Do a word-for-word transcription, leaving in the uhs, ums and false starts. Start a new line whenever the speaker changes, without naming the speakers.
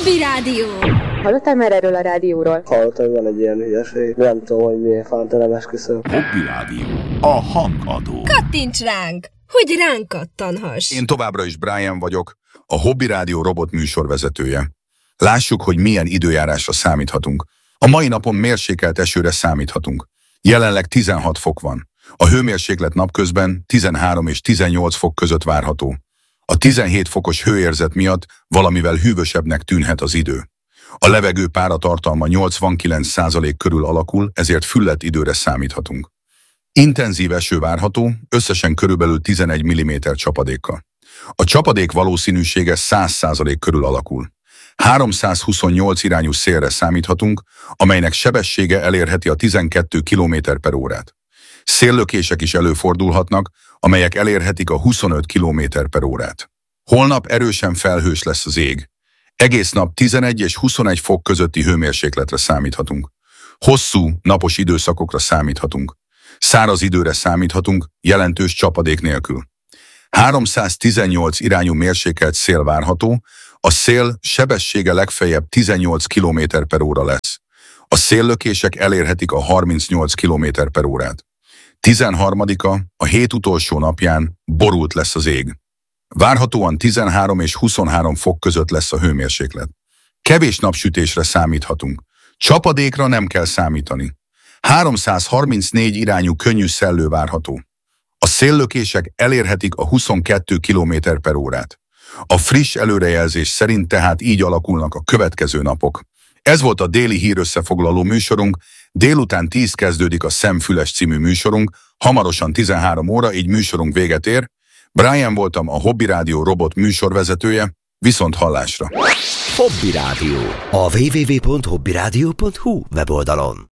Hobby Rádió.
Hallottál már erről a rádióról?
Hallottam, hogy van egy ilyen hülyeség. Nem tudom, hogy miért van, de nem esküszöm.
Hobby Rádió. A hangadó.
Kattints ránk, hogy ránk kattanhass.
Én továbbra is Brian vagyok, a Hobby Rádió robot műsorvezetője. Lássuk, hogy milyen időjárásra számíthatunk. A mai napon mérsékelt esőre számíthatunk. Jelenleg tizenhat fok van. A hőmérséklet napközben tizenhárom és tizennyolc fok között várható. A tizenhét fokos hőérzet miatt valamivel hűvösebbnek tűnhet az idő. A levegő páratartalma nyolcvankilenc százalék körül alakul, ezért füllett időre számíthatunk. Intenzív eső várható, összesen körülbelül tizenegy milliméter csapadékkal. A csapadék valószínűsége száz százalék körül alakul. háromszázhuszonnyolc irányú szélre számíthatunk, amelynek sebessége elérheti a tizenkét kilométer per órát. Széllökések is előfordulhatnak, amelyek elérhetik a huszonöt kilométer per órát. Holnap erősen felhős lesz az ég. Egész nap tizenegy és huszonegy fok közötti hőmérsékletre számíthatunk. Hosszú, napos időszakokra számíthatunk. Száraz időre számíthatunk, jelentős csapadék nélkül. háromszáztizennyolc irányú mérsékelt szél várható, a szél sebessége legfeljebb tizennyolc kilométer per óra lesz. A széllökések elérhetik a harmincnyolc kilométer per órát. tizenharmadika, a hét utolsó napján borult lesz az ég. Várhatóan tizenhárom és huszonhárom fok között lesz a hőmérséklet. Kevés napsütésre számíthatunk. Csapadékra nem kell számítani. háromszázharmincnégy irányú könnyű szellő várható. A széllökések elérhetik a huszonkét kilométer per órát. A friss előrejelzés szerint tehát így alakulnak a következő napok. Ez volt a déli hírösszefoglaló műsorunk, délután tíz kezdődik a Szemfüles című műsorunk, hamarosan tizenhárom óra, így műsorunk véget ér. Brian voltam, a Hobby Rádió robot műsorvezetője, viszont hallásra.
Hobby Rádió. A double-u double-u double-u pont hobby rádió pont hu weboldalon.